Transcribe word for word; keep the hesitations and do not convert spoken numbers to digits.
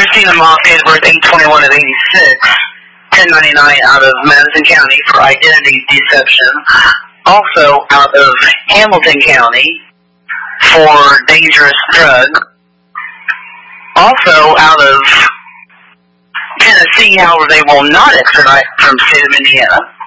Christina Moss, date of birth eight twenty-one of eighty-six, ten ninety-nine out of Madison County for identity deception. Also out of Hamilton County for dangerous drug. Also out of Tennessee, however, they will not extradite from the state of Indiana.